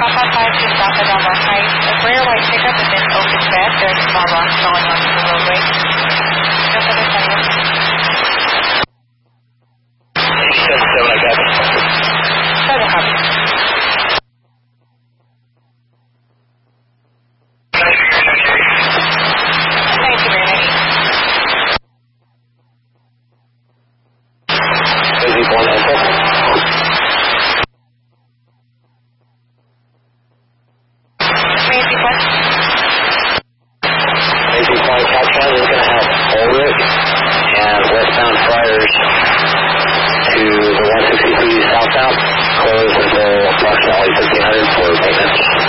Papa 5 to South of Elmore Heights. A gray or white pickup is in open bed. There's small rocks falling onto the roadway. No further sightings. 7, I got it. Further copy. Thank you very much. Busy one info. Macy Point. Macy Point Caltrans is going to have Ulrich and westbound Friars to the 163 southbound, closed until approximately 1500 for maintenance.